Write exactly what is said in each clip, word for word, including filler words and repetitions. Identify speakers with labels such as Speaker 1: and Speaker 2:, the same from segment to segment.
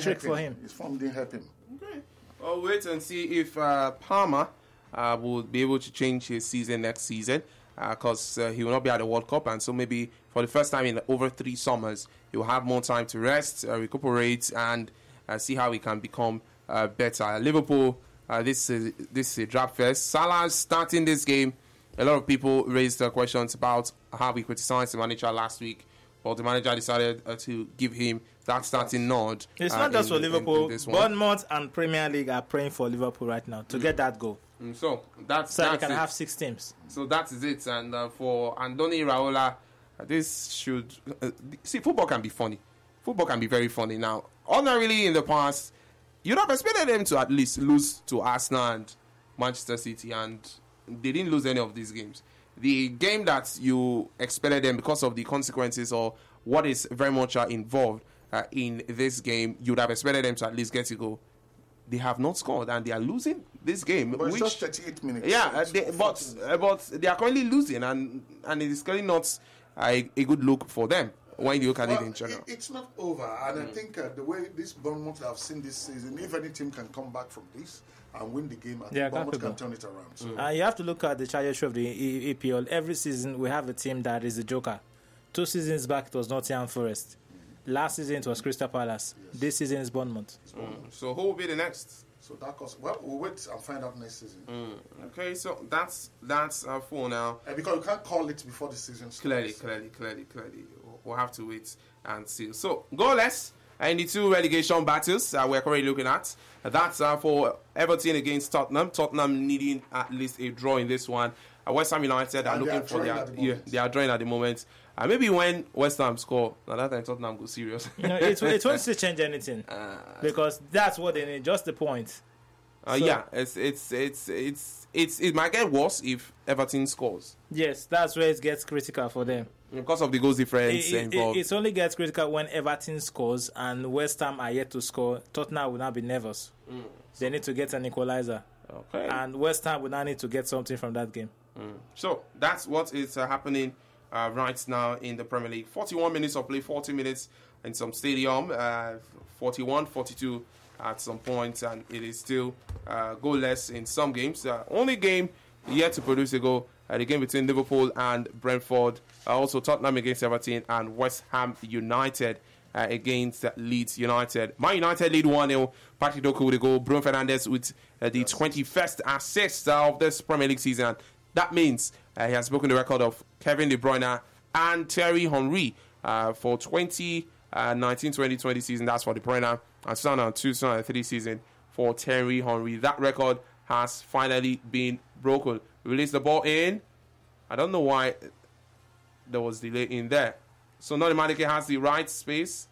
Speaker 1: trick for him.
Speaker 2: His form didn't help him.
Speaker 3: Okay. Well, wait and see if uh, Palmer uh, will be able to change his season next season, because uh, uh, he will not be at the World Cup, and so maybe for the first time in over three summers, he will have more time to rest, uh, recuperate, and uh, see how he can become uh, better. Liverpool, uh, this is this is a drop fest. Salah starting this game. A lot of people raised uh, questions about how we criticized the manager last week, but the manager decided uh, to give him that starting nod.
Speaker 1: It's
Speaker 3: uh,
Speaker 1: not just
Speaker 3: in,
Speaker 1: for Liverpool.
Speaker 3: in, in
Speaker 1: Bournemouth and Premier League are praying for Liverpool right now to mm. get that goal.
Speaker 3: Mm, so that's
Speaker 1: so
Speaker 3: that's
Speaker 1: they can
Speaker 3: it.
Speaker 1: have six teams.
Speaker 3: So that is it. And uh, for Andoni Iraola, uh, this should uh, see football can be funny. Football can be very funny. Now, ordinarily in the past, you'd have expected them to at least lose to Arsenal and Manchester City, and they didn't lose any of these games. The game that you expected them because of the consequences or what is very much uh, involved uh, in this game, you'd have expected them to at least get to go. They have not scored and they are losing this game.
Speaker 2: But
Speaker 3: which,
Speaker 2: it's just thirty-eight minutes.
Speaker 3: Yeah, uh, they, but uh, but they are currently losing, and and it is clearly not a, a good look for them when you look at
Speaker 2: well,
Speaker 3: it in general.
Speaker 2: It, it's not over, and
Speaker 3: mm.
Speaker 2: I think uh, the way this Bournemouth have seen this season, if any team can come back from this and win the game, I think Bournemouth can turn it around. So.
Speaker 1: Mm. And you have to look at the trajectory of the E P L. Every season we have a team that is the joker. Two seasons back it was Nottingham Forest. Mm. Last season it was Crystal Palace. Yes. This season is Bournemouth.
Speaker 3: Mm. So who will be the next?
Speaker 2: So that costs, well, we'll wait and find out next season.
Speaker 3: Mm. Okay, so that's that's uh, for now.
Speaker 2: Uh, because you can't call it before the season starts.
Speaker 3: Clearly, clearly, clearly, clearly. We'll have to wait and see. So, goalless in the two relegation battles uh, we're currently looking at. Uh, that's uh, for Everton against Tottenham. Tottenham needing at least a draw in this one. Uh, West Ham United are
Speaker 2: and
Speaker 3: looking
Speaker 2: are
Speaker 3: for their...
Speaker 2: The
Speaker 3: yeah, they are drawing at the moment. Uh, maybe when West Ham score, now that time Tottenham go serious.
Speaker 1: You know, it, it won't still change anything. Uh, because that's what they need, just the point.
Speaker 3: Uh, so, yeah, it's it's it's it's it's it might get worse if Everton scores.
Speaker 1: Yes, that's where it gets critical for them
Speaker 3: because of the goals difference
Speaker 1: it,
Speaker 3: involved.
Speaker 1: It, it only gets critical when Everton scores and West Ham are yet to score. Tottenham will now be nervous. Mm. They need to get an equalizer.
Speaker 3: Okay.
Speaker 1: And West Ham will now need to get something from that game.
Speaker 3: Mm. So that's what is uh, happening uh, right now in the Premier League. forty-one minutes of play, forty minutes in some stadium, uh, forty-one, forty-two at some point, and it is still uh, goalless in some games. Uh, only game yet to produce a goal, uh, the game between Liverpool and Brentford. Uh, also Tottenham against Everton and West Ham United uh, against uh, Leeds United. Man United lead one nil. Patrick Doku with a goal. Bruno Fernandes with uh, the twenty-first assist uh, of this Premier League season. That means uh, he has broken the record of Kevin De Bruyne and Thierry Henry uh, for twenty nineteen twenty twenty season. That's for De Bruyne. And two thousand two two thousand three season for Thierry Henry. That record has finally been broken. Release the ball in. I don't know why there was delay in there. So Noni Madueke has the right space.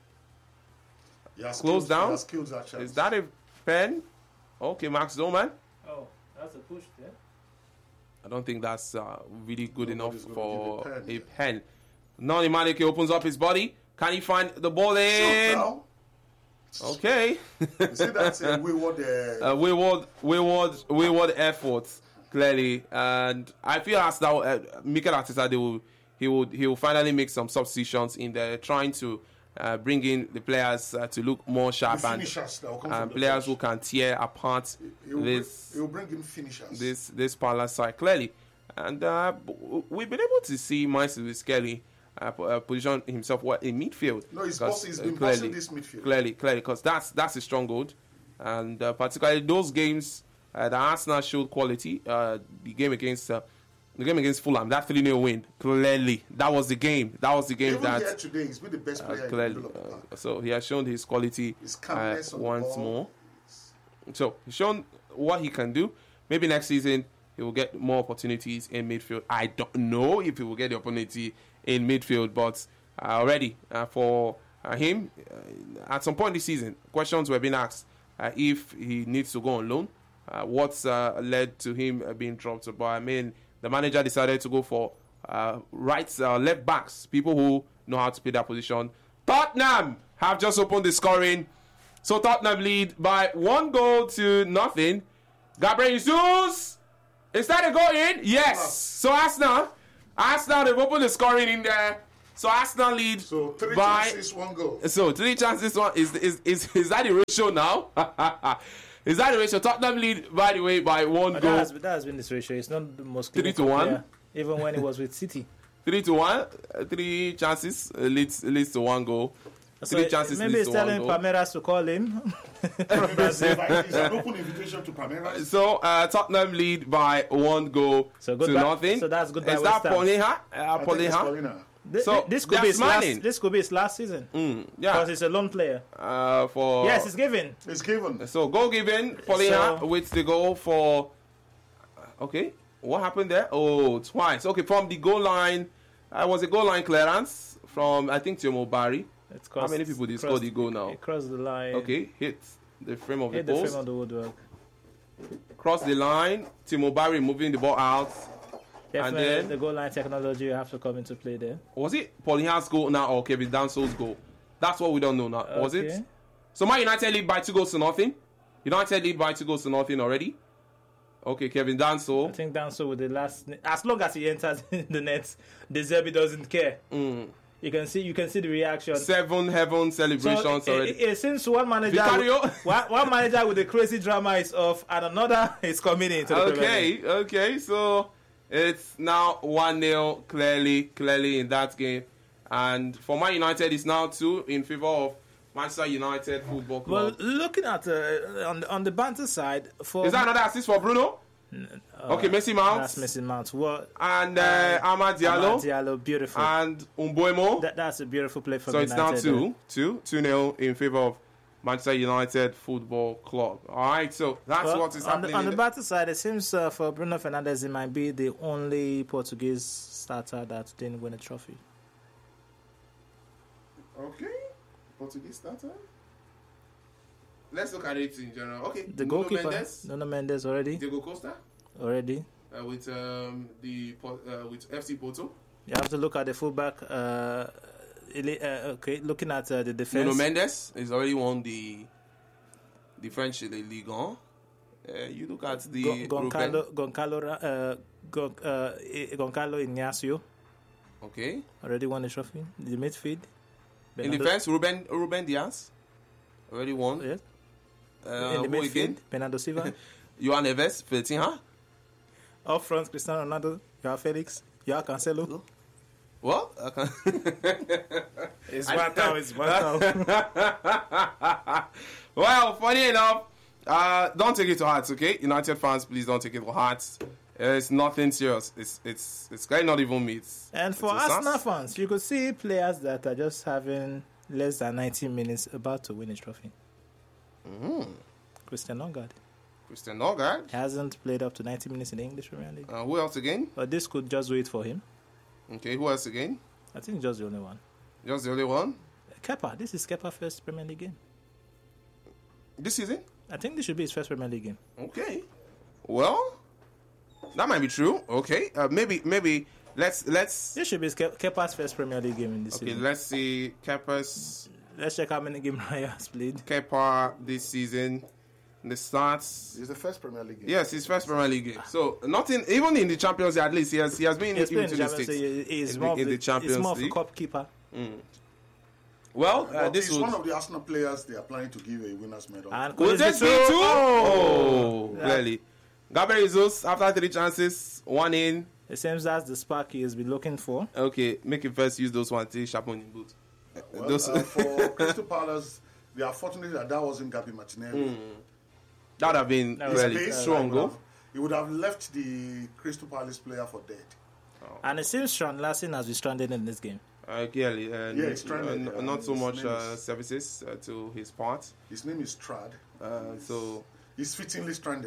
Speaker 3: Close down.
Speaker 2: That
Speaker 3: Is that a pen? Okay, Max Zoman.
Speaker 1: Oh, that's a push there.
Speaker 3: I don't think that's uh, really good
Speaker 2: Nobody's
Speaker 3: enough for
Speaker 2: a pen.
Speaker 3: a pen. Noni Madueke opens up his body. Can he find the ball in? Okay.
Speaker 2: You see, that's a wayward, uh,
Speaker 3: uh, wayward, wayward, wayward effort, clearly, and I feel as though uh, Mikel Arteta, they will, he will, he will finally make some substitutions in there, trying to uh, bring in the players uh, to look more sharp and, and players who can tear apart
Speaker 2: he will
Speaker 3: this.
Speaker 2: Bring, he will bring in finishers.
Speaker 3: This this Palace side clearly, and uh, we've been able to see Miles Skelly Uh, uh, position himself what in midfield.
Speaker 2: No, he's, boss, he's been
Speaker 3: uh, clearly,
Speaker 2: passing this midfield.
Speaker 3: Clearly, clearly, because that's that's a stronghold, and uh, particularly those games uh, that Arsenal showed quality. Uh, the game against uh, the game against Fulham, that three nil win. Clearly, that was the game. That was the game
Speaker 2: Even
Speaker 3: that
Speaker 2: here today, he's been the best player
Speaker 3: uh, clearly.
Speaker 2: in the middle of the park.
Speaker 3: Uh, so he has shown his quality
Speaker 2: his
Speaker 3: uh,
Speaker 2: on
Speaker 3: once more. So he's shown what he can do. Maybe next season he will get more opportunities in midfield. I don't know if he will get the opportunity in midfield, but uh, already uh, for uh, him, uh, at some point this season, questions were being asked uh, if he needs to go on loan. Uh, what's uh, led to him uh, being dropped? But I mean, the manager decided to go for uh, right, uh, left backs, people who know how to play that position. Tottenham have just opened the scoring, so Tottenham lead by one goal to nothing. Gabriel Jesus, is that a goal in? Yes. So Arsenal, Arsenal they've opened the scoring in there. So Arsenal lead
Speaker 2: So three
Speaker 3: by
Speaker 2: chances, one goal.
Speaker 3: so three chances one is is is, is that the ratio now? Is that the ratio? Tottenham lead, by the way, by one
Speaker 1: But
Speaker 3: goal.
Speaker 1: that has, that has been this ratio. It's not the most
Speaker 3: Three to
Speaker 1: clinical
Speaker 3: one?
Speaker 1: player, even when it was with City.
Speaker 3: Three to one. Uh, three chances uh, leads leads to one goal.
Speaker 1: So
Speaker 3: Three chances
Speaker 1: maybe
Speaker 3: leads
Speaker 1: he's
Speaker 3: to one
Speaker 1: telling
Speaker 3: goal.
Speaker 1: Palmeiras to call him.
Speaker 2: It's an open invitation to Palmeiras.
Speaker 3: So uh, Tottenham lead by one goal
Speaker 1: So good
Speaker 3: to
Speaker 1: by-
Speaker 3: nothing.
Speaker 1: so that's good by
Speaker 3: Is
Speaker 1: West
Speaker 3: that
Speaker 1: Ham.
Speaker 3: Poliha? Uh,
Speaker 2: I think it's
Speaker 3: Poliha?
Speaker 2: Paulina.
Speaker 1: Th-
Speaker 3: So,
Speaker 1: th- this could
Speaker 3: they're
Speaker 1: be his last.
Speaker 3: smiling.
Speaker 1: This could be his last season
Speaker 3: Mm,
Speaker 1: because
Speaker 3: yeah.
Speaker 1: he's a lone player.
Speaker 3: Uh, for
Speaker 1: Yes, it's given.
Speaker 2: It's given.
Speaker 3: so goal given. Poliha
Speaker 1: So-
Speaker 3: with the goal for. Okay, what happened there? Oh, twice. Okay, from the goal line. Uh, was a goal line clearance from I think Timo Barry.
Speaker 1: It's
Speaker 3: How many people did score
Speaker 1: crossed-
Speaker 3: the goal now?
Speaker 1: It crossed the line.
Speaker 3: Okay, hit the frame of the
Speaker 1: Hit the
Speaker 3: post.
Speaker 1: frame of the woodwork.
Speaker 3: Cross the line. Timo Barry moving the ball out.
Speaker 1: Definitely,
Speaker 3: then-
Speaker 1: the goal line technology will have to come into play there.
Speaker 3: Was it Poliha's goal now or Kevin Danso's goal? That's what we don't know now. Was it?
Speaker 1: Okay.
Speaker 3: So Man United lead by two goals to nothing. United lead by two goals to nothing already. Okay, Kevin
Speaker 1: I
Speaker 3: Danso.
Speaker 1: think Danso with the last, as long as he enters in the net, De Zerbi doesn't care.
Speaker 3: Mm.
Speaker 1: You can see, you can see the reaction.
Speaker 3: Seven heaven
Speaker 1: So
Speaker 3: celebrations
Speaker 1: it,
Speaker 3: already.
Speaker 1: it, it seems one manager,
Speaker 3: Vicario.
Speaker 1: with, one, one manager with the crazy drama is off, and another is coming into the Premier League.
Speaker 3: Okay, okay. So it's now one nil clearly, clearly in that game. And for Man United, it's now two in favor of Manchester United Football
Speaker 1: Well,
Speaker 3: Club.
Speaker 1: looking at uh, on the, on the banter side, for
Speaker 3: Is that another assist for Bruno? okay, Messi Mount.
Speaker 1: that's Messi Mount. What
Speaker 3: And uh, Amad Diallo.
Speaker 1: Amad Diallo, beautiful.
Speaker 3: And Umboemo.
Speaker 1: that, that's a beautiful play from
Speaker 3: So it's now
Speaker 1: United.
Speaker 3: two, two, two nil in favor of Manchester United Football Club. All right, so that's
Speaker 1: Well,
Speaker 3: what is
Speaker 1: on
Speaker 3: happening.
Speaker 1: the, on
Speaker 3: in
Speaker 1: the
Speaker 3: the-
Speaker 1: battle side, it seems uh, for Bruno Fernandes, it might be the only Portuguese starter that didn't win a trophy.
Speaker 3: Okay, Portuguese starter. Let's look at it in general. Okay,
Speaker 1: The
Speaker 3: Nuno
Speaker 1: goalkeeper,
Speaker 3: Mendes,
Speaker 1: Nuno Mendes, already,
Speaker 3: Diego Costa,
Speaker 1: already.
Speaker 3: uh, with um, the Po- uh, with F C Porto.
Speaker 1: You have to look at the fullback. Uh, ele- uh, okay, looking at uh, the defense.
Speaker 3: Nuno Mendes has already won the the French Ligue one. Uh, you look at the
Speaker 1: Gon-
Speaker 3: Ruben-
Speaker 1: Goncalo, Goncalo, uh, Gon- uh, I- Goncalo Ignacio
Speaker 3: Okay,
Speaker 1: already won the trophy. The midfield.
Speaker 3: in
Speaker 1: Bernardo-
Speaker 3: defense, Ruben Ruben Diaz already won.
Speaker 1: Yes.
Speaker 3: Uh,
Speaker 1: in the
Speaker 3: who
Speaker 1: midfield,
Speaker 3: again?
Speaker 1: Bernardo Silva.
Speaker 3: Johan Neves, Vitinha.
Speaker 1: Up front, Cristiano Ronaldo. Joao Felix. Joao Cancelo.
Speaker 3: Well, I can
Speaker 1: It's
Speaker 3: I-
Speaker 1: one time. It's one time.
Speaker 3: well, funny enough, uh, don't take it to heart, okay? United fans, please don't take it to heart. It's nothing serious. It's it's it's kind of not even me. It's,
Speaker 1: And for
Speaker 3: it's a
Speaker 1: Arsenal
Speaker 3: sans.
Speaker 1: fans, you could see players that are just having less than ninety minutes about to win a trophy.
Speaker 3: Mm.
Speaker 1: Christian Nongard
Speaker 3: Christian Norgard.
Speaker 1: hasn't played up to ninety minutes in the English Premier League.
Speaker 3: Uh, who else again?
Speaker 1: But this could just do it for him.
Speaker 3: Okay, who else again?
Speaker 1: I think just the only one.
Speaker 3: Just the only one
Speaker 1: Kepa. This is Kepa's first Premier League game.
Speaker 3: this season.
Speaker 1: I think this should be his first Premier League game.
Speaker 3: Okay, well, that might be true. Okay, uh, maybe maybe let's let's
Speaker 1: This should be Ke- Kepa's first Premier League game in this
Speaker 3: okay.
Speaker 1: season.
Speaker 3: Let's see Kepa's
Speaker 1: Let's check how many games Raya has played.
Speaker 3: Kepa this season. The starts.
Speaker 2: It's the first Premier League game.
Speaker 3: Yes, his first Premier League game. So nothing, even in the Champions League, at least he has he has been
Speaker 1: He's playing
Speaker 3: into
Speaker 1: in the
Speaker 3: the
Speaker 1: Champions
Speaker 3: States.
Speaker 1: League. He's
Speaker 3: in
Speaker 1: more
Speaker 3: the-
Speaker 1: of
Speaker 3: in
Speaker 1: the,
Speaker 3: the Champions
Speaker 1: he's more of a
Speaker 3: League.
Speaker 1: cup keeper.
Speaker 3: Well, uh,
Speaker 2: But
Speaker 3: this
Speaker 2: he's
Speaker 3: would
Speaker 2: one of the Arsenal players they are planning to give a winner's medal.
Speaker 1: And
Speaker 3: would
Speaker 1: could
Speaker 3: this
Speaker 1: be
Speaker 3: be
Speaker 1: so-
Speaker 3: two?
Speaker 1: Oh!
Speaker 3: Oh, clearly. Gabriel Jesus after three chances, one in.
Speaker 1: It seems that's the spark he has been looking for.
Speaker 3: Okay, make him first use those one till sharpen in boot.
Speaker 2: Well,
Speaker 3: those,
Speaker 2: uh, for Crystal Palace, they are fortunate that that wasn't Gabi Martinelli.
Speaker 3: that would have been
Speaker 1: That was
Speaker 3: really
Speaker 1: space,
Speaker 3: strong
Speaker 2: He would
Speaker 3: goal.
Speaker 2: have- He would have left the Crystal Palace player for dead.
Speaker 1: And it seems Sean Larson has been stranded in this game.
Speaker 3: Uh, clearly, uh,
Speaker 2: Yeah, he's stranded,
Speaker 3: uh,
Speaker 2: yeah.
Speaker 3: not so
Speaker 2: His
Speaker 3: much
Speaker 2: name
Speaker 3: uh,
Speaker 2: is-
Speaker 3: services uh, to his part.
Speaker 2: His name is Trad.
Speaker 3: Uh, so.
Speaker 2: He's fittingly stranded.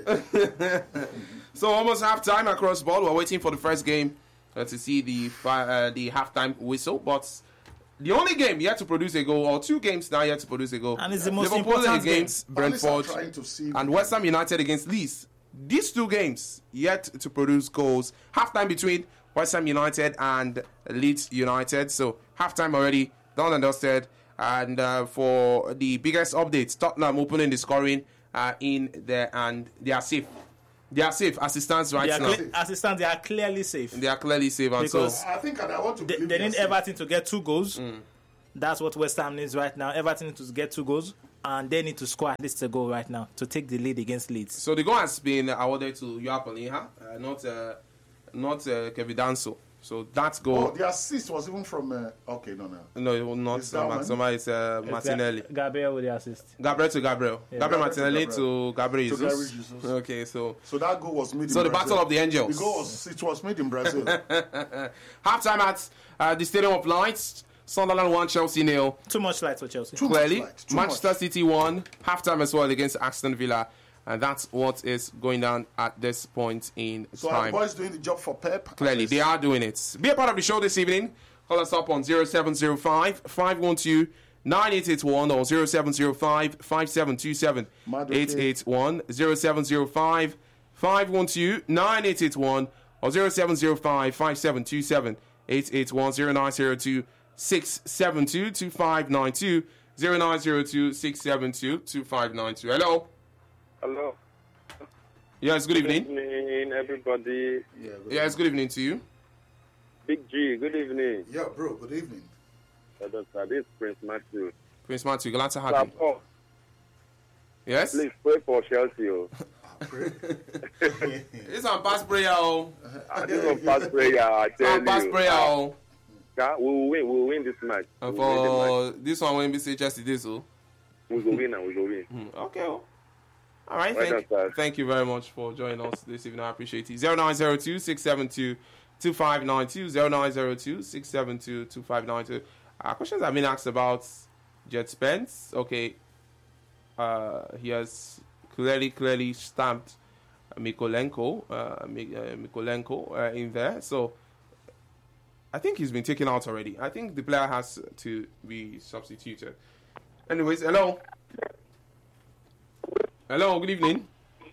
Speaker 3: So almost half time across ball. We're waiting for the first game uh, to see the fi- uh, the halftime whistle. But the only game yet to produce a goal, or two games now yet to produce a goal,
Speaker 1: And it's the most
Speaker 3: Liverpool
Speaker 1: important game.
Speaker 3: against
Speaker 2: Palace are
Speaker 3: Brentford
Speaker 2: trying to see
Speaker 3: and West Ham United against Leeds. These two games yet to produce goals. Halftime between West Ham United and Leeds United. So halftime already done and dusted. And uh, for the biggest updates, Tottenham opening the scoring uh, in there, and they are safe. They are safe as it stands right
Speaker 1: They are
Speaker 3: now.
Speaker 1: cle- as it stands, they are clearly safe.
Speaker 3: They are clearly safe. And so,
Speaker 1: Because
Speaker 2: I think and I want to
Speaker 1: They,
Speaker 2: believe
Speaker 1: they
Speaker 2: they are
Speaker 1: need
Speaker 2: safe.
Speaker 1: Everton to get two goals. That's what West Ham needs right now. Everton needs to get two goals, and they need to score at least a goal right now to take the lead against Leeds.
Speaker 3: so the goal has been awarded to Joao Palinha, uh, not uh, not uh, Kevin Danso. So that
Speaker 2: Oh,
Speaker 3: goal,
Speaker 2: the assist was even from. Uh, okay, no, no.
Speaker 3: no, it was not
Speaker 2: Is that
Speaker 3: uh,
Speaker 2: one?
Speaker 3: Maxima. It's uh, Martinelli.
Speaker 1: Ga- Gabriel with the assist.
Speaker 3: Gabriel to Gabriel. Gabriel
Speaker 2: Gabriel to
Speaker 3: Martinelli
Speaker 2: Gabriel.
Speaker 3: to Gabriel
Speaker 2: To
Speaker 3: Jesus.
Speaker 2: Gabriel Jesus.
Speaker 3: Okay, so
Speaker 2: So that goal was made.
Speaker 3: So
Speaker 2: in
Speaker 3: the
Speaker 2: Brazil.
Speaker 3: battle of the angels.
Speaker 2: The goal was it was made in Brazil.
Speaker 3: halftime at uh, the Stadium of Lights. Sunderland one, Chelsea nil.
Speaker 1: Too much light for Chelsea.
Speaker 2: Too
Speaker 3: Clearly,
Speaker 2: much light, too
Speaker 3: Manchester
Speaker 2: much.
Speaker 3: City won halftime as well against Aston Villa, and that's what is going down at this point in
Speaker 2: So our
Speaker 3: time.
Speaker 2: boys doing the job for Pep.
Speaker 3: Clearly, they are doing it. Be a part of the show this evening. Call us up on zero seven zero five, five one two, nine eight eight one or zero seven zero five, five seven two seven, eight eight one, zero seven zero five, five one two, nine eight eight one or zero seven zero five, five seven two seven, eight eight one, zero nine zero two, six seven two, two five nine two, zero nine zero two, six seven two, two five nine two. Hello.
Speaker 4: Hello.
Speaker 3: Yes, good evening.
Speaker 4: Good evening, everybody.
Speaker 2: Yeah, good
Speaker 3: Yes, good evening to you.
Speaker 4: Big G, good evening.
Speaker 2: Yeah, bro. Good evening.
Speaker 4: Uh, Doctor This is Prince Matthew.
Speaker 3: Prince Matthew, glad to have you.
Speaker 4: Paul,
Speaker 3: Yes?
Speaker 4: please pray for Chelsea. Oh.
Speaker 3: It's on past prayer, oh.
Speaker 4: I this is past prayer. I
Speaker 3: It's
Speaker 4: tell
Speaker 3: on past
Speaker 4: you.
Speaker 3: prayer, oh.
Speaker 4: Uh, we will win. We will win this match. We
Speaker 3: And
Speaker 4: will win the
Speaker 3: for this one, when we say Chelsea this, oh.
Speaker 4: match. We will win and we will win.
Speaker 3: Hmm, okay, oh. All right,
Speaker 4: Right
Speaker 3: thank,
Speaker 4: on, sir.
Speaker 3: thank you very much for joining us this evening. I appreciate it. zero nine zero two, six seven two, two five nine two, zero nine zero two, six seven two, two five nine two. Uh, questions have been asked about Jet Spence. Okay, uh, he has clearly, clearly stamped Mikolenko, uh, Mi- uh, Mikolenko uh, in there. So I think he's been taken out already. I think the player has to be substituted. Anyways, hello. Hello, good evening.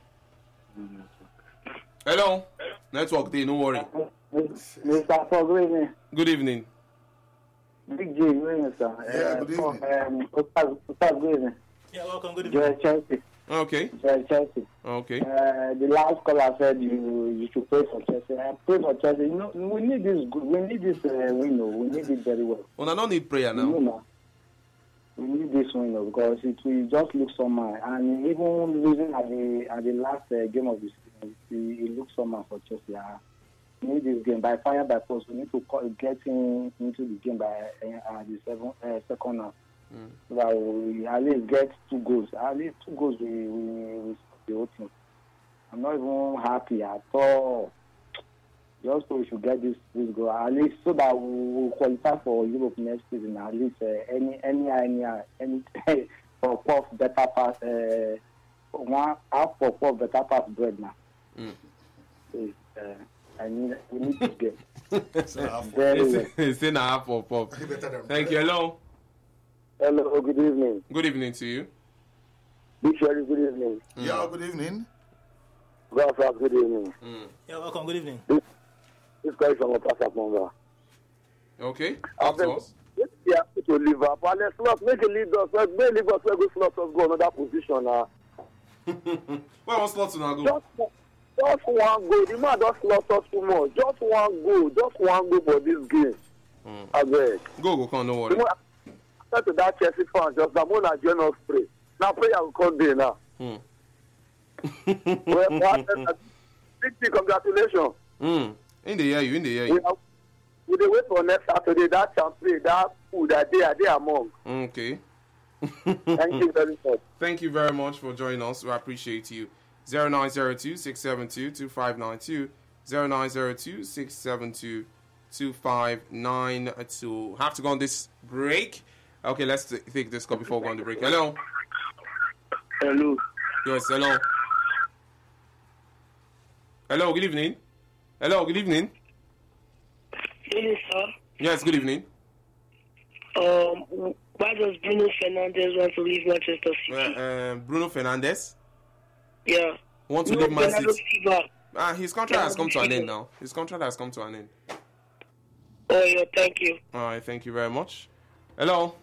Speaker 3: Hello. Network day, no worry.
Speaker 5: Mister Paul, good evening.
Speaker 3: Good evening.
Speaker 5: Big G, good evening, sir.
Speaker 2: Yeah, good evening.
Speaker 5: Um, Ustaz, Ustaz, good evening.
Speaker 1: Yeah, welcome. Good evening.
Speaker 5: Joel Chelsea.
Speaker 3: Okay.
Speaker 5: Joel Chelsea.
Speaker 3: Okay.
Speaker 5: Uh, the last caller said you you should pray for Chelsea. I pray for Chelsea. You know, we need this good. We need this uh, win. oh. We need it very well.
Speaker 3: Well, I don't need prayer
Speaker 5: You know,
Speaker 3: now.
Speaker 5: now. We need this win oh, because it will just look somehow. And even losing at the at the last uh, game of the season, it, it looks somehow for Chelsea. Uh, we need this game by fire by force. We need to call, get in, into the game by uh, the seven, uh, second half.
Speaker 3: Mm.
Speaker 5: So that we at least get two goals. At least two goals we we, we the whole team. I'm not even happy at all. Just so we should get this this goal at least so that we will qualify for Europe next season. At least uh, any any any any for puff better pass uh, one half for puff better pass bread now.
Speaker 3: Mm.
Speaker 5: So, uh, I need we need to get
Speaker 2: So, uh,
Speaker 5: very well.
Speaker 3: It's, it's in a half of pop.
Speaker 2: better than
Speaker 3: Thank you. Hello.
Speaker 4: Hello, good evening.
Speaker 3: Good evening to you.
Speaker 4: Big Sherry, good evening.
Speaker 2: Yeah, good evening.
Speaker 4: Godfather, good evening.
Speaker 3: Mm.
Speaker 1: Yeah, welcome. Good evening.
Speaker 4: This guy is from Passaponga.
Speaker 3: Okay. Talk to us.
Speaker 4: Yeah, to Liverpool. Let's not make a lead us. Let's make leave us. Let's go slot us go another position now.
Speaker 3: Where was slot to now go?
Speaker 4: Just, just one goal. The man just lost us too much. Just one goal. Just one goal for this game.
Speaker 3: Mm.
Speaker 4: I beg.
Speaker 3: Go, go, come, no
Speaker 4: You
Speaker 3: worry.
Speaker 4: know, I said to that Chelsea fan, just the moment I join us pray. Now prayer will come there now.
Speaker 3: Mm.
Speaker 4: Well, what, big, big congratulations.
Speaker 3: Mm. In the air, you, in the air,
Speaker 4: We
Speaker 3: you.
Speaker 4: are, we dey wait for next Saturday. That champion, that food, that day, that day among.
Speaker 3: Okay.
Speaker 4: Thank you very much.
Speaker 3: Thank you very much for joining us. We appreciate you. zero nine zero two, six seven two, two five nine two, zero nine zero two, six seven two, two five nine two. Have to go on this break. Okay, let's t- take this call before we go on the break. Hello.
Speaker 4: Hello.
Speaker 3: Yes, hello. Hello, good evening. Hello, good evening.
Speaker 6: Evening, sir.
Speaker 3: Yes, good evening.
Speaker 6: Um, why does Bruno Fernandes want to leave Manchester
Speaker 3: Uh,
Speaker 6: City?
Speaker 3: uh, Bruno Fernandes
Speaker 6: yeah.
Speaker 3: want to
Speaker 6: No,
Speaker 3: leave Man
Speaker 6: Bernardo
Speaker 3: City.
Speaker 6: Silva.
Speaker 3: Ah, his contract has come to an end now. His contract has come to an end.
Speaker 6: Oh, yeah, thank you.
Speaker 3: All right, thank you very much. Hello.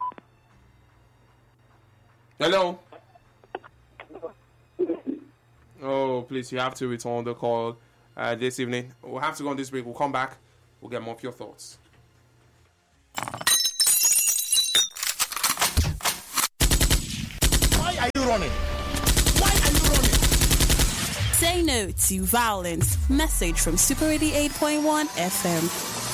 Speaker 3: Hello. Oh, please, you have to return the call uh, this evening. We'll have to go on this break. We'll come back. We'll get more of your thoughts.
Speaker 7: Why are you running? Why are you running?
Speaker 8: Say no to violence. Message from Super eighty-eight point one F M.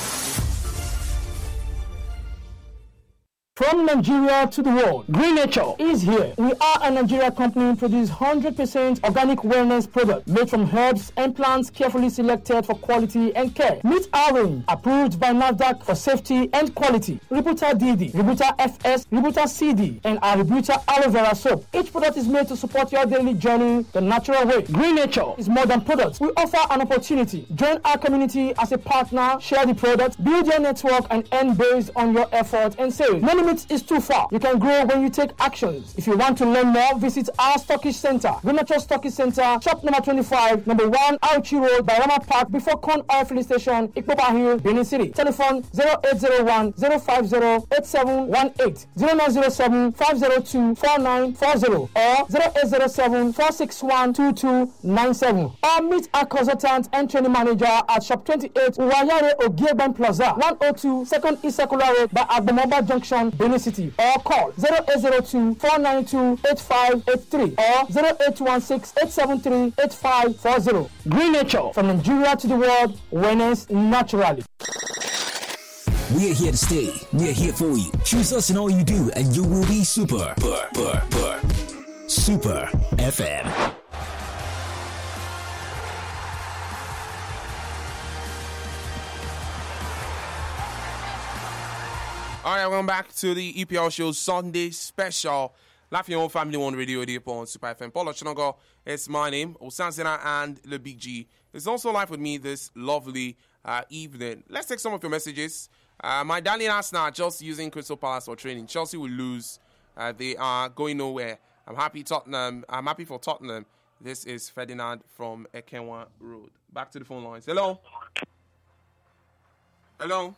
Speaker 9: From Nigeria to the world, Green Nature is here. We are a Nigeria company produce one hundred percent organic wellness product made from herbs and plants carefully selected for quality and care. Meet our range, approved by NAFDAC for safety and quality. Rebuta D D, Rebuta F S, Rebuta C D, and our Rebuta Aloe Vera soap. Each product is made to support your daily journey the natural way. Green Nature is more than products. We offer an opportunity. Join our community as a partner, share the product, build your network, and earn based on your effort and sales. No limit is too far. You can grow when you take actions. If you want to learn more, visit our Stockish Center, Green Nature Stockish Center, shop number twenty-five, number one, Auchi Road, Barama Park, before Con Oil Filling Station, Ikpopa Hill, Benin City. Telephone zero eight zero one, zero five zero, eight seven one eight, zero nine zero seven, five zero two, four nine four zero, or zero eight zero seven, four six one, two two nine seven. Or meet our consultant and training manager at shop twenty-eight, Uwayare Ogieban Plaza, one oh two, second East Circular Road by Agbomoba Junction, Benin City, or call zero eight zero two, four nine two, eight five eight three or zero eight one six, eight seven three, eight five four zero. Green Nature, from Nigeria to the world, wellness naturally.
Speaker 10: We're here to stay. We're here for you. Choose us in all you do, and you will be super. Super, super, super F M.
Speaker 3: All right, welcome back to the E P L Show Sunday Special. Live your own Family One Radio Depot on Super F M. Paulo Chinogo is my name. Osansena and the Big G is also live with me this lovely uh, evening. Let's take some of your messages. Uh, my darling Arsenal just using Crystal Palace for training. Chelsea will lose. Uh, they are going nowhere. I'm happy Tottenham. I'm happy for Tottenham. This is Ferdinand from Ekenwa Road. Back to the phone lines. Hello. Hello.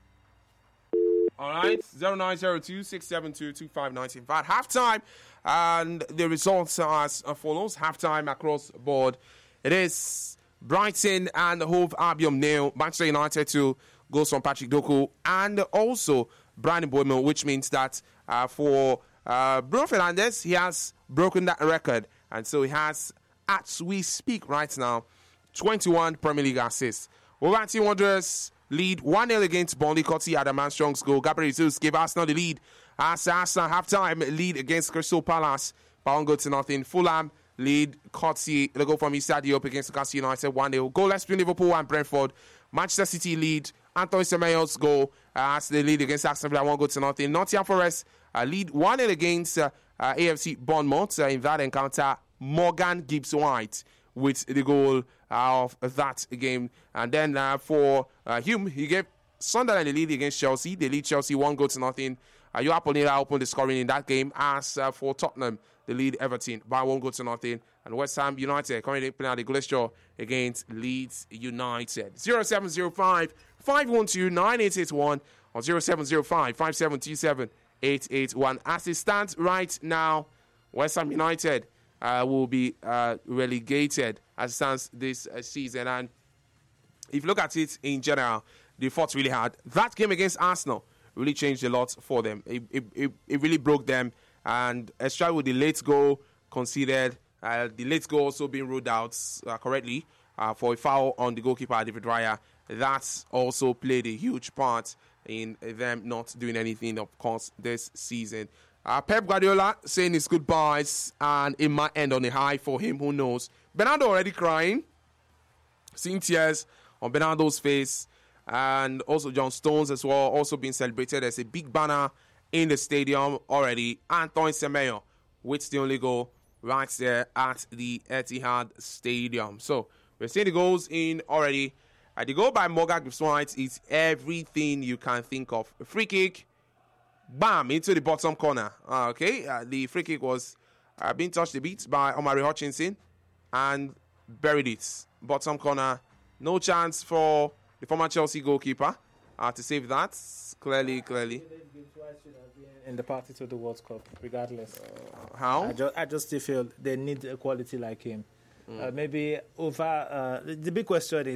Speaker 3: All right, zero nine zero two, six seven two, two five one nine. At halftime, and the results are as follows. Halftime across the board. It is Brighton and Hove Albion nil. Manchester United two goals from Patrick Doku. And also Brandon Boyman, which means that uh, for uh, Bruno Fernandes, he has broken that record. And so he has, as we speak right now, twenty-one Premier League assists. Wolverhampton Wanderers lead one nil against Burnley, courtesy Adam Armstrong's goal. Gabriel Jesus gave Arsenal the lead. As Arsenal halftime lead against Crystal Palace by one goal to nothing. Fulham lead courtesy the goal from Issa Diop against Newcastle United one nil. Goalless between Liverpool and Brentford. Manchester City lead. Anthony Semenyo's goal uh, as they lead against Aston Villa one goal to nothing. Nottingham Forest uh, lead one nil against uh, uh, A F C Bournemouth. Uh, in that encounter, Morgan Gibbs-White with the goal uh, of that game. And then uh, for uh, Hume, he gave Sunderland the lead against Chelsea. They lead Chelsea one goal to nothing. Uh, Joao Ponela opened the scoring in that game. As uh, for Tottenham, they lead Everton by one goal to nothing. And West Ham United currently playing at the goalless draw against Leeds United. zero seven zero five, five one two, nine eight eight one or zero seven zero five, five seven two seven, eight eight one. As it stands right now, West Ham United Uh, will be uh, relegated as it stands this uh, season. And if you look at it in general, they fought really hard. That game against Arsenal really changed a lot for them. It, it, it, it really broke them. And especially with the late goal conceded, uh, the late goal also being ruled out uh, correctly uh, for a foul on the goalkeeper, David Raya. That's also played a huge part in them not doing anything, of course, this season. Uh, Pep Guardiola saying his goodbyes, and it might end on a high for him, who knows. Bernardo already crying, seeing tears on Bernardo's face, and also John Stones as well, also being celebrated. There's a big banner in the stadium already. Antoine Semenyo with the only goal right there at the Etihad Stadium. So we're seeing the goals in already. Uh, the goal by Morgan Gibbs-White is everything you can think of. A free kick. Bam, into the bottom corner. Uh, okay, uh, the free kick was uh, being touched a bit by Omari Hutchinson and buried it. Bottom corner, no chance for the former Chelsea goalkeeper uh, to save that. Clearly, clearly.
Speaker 1: In the party to the World Cup, regardless.
Speaker 3: Uh, how?
Speaker 1: I just, I just still feel they need a quality like him. Mm. Uh, maybe over uh, the big question is.